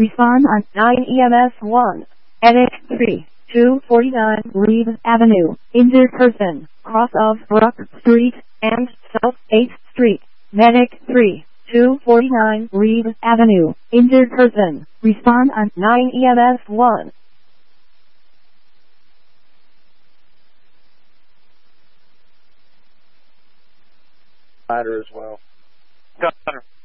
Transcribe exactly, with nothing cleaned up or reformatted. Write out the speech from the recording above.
Respond on nine E M S one. Medic three, two forty-nine Reed Avenue. Injured person, cross of Brook Street and South eighth Street. Medic three, two forty-nine Reed Avenue. Injured person. Respond on nine E M S one. As well. Gunner.